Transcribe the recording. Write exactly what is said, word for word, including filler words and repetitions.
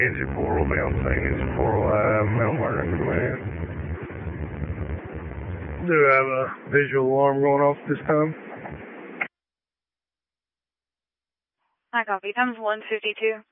Engine four oh down thing, engine four oh five, Mount Vernon command. Do have a visual alarm going off this time? I copy. Times one fifty-two.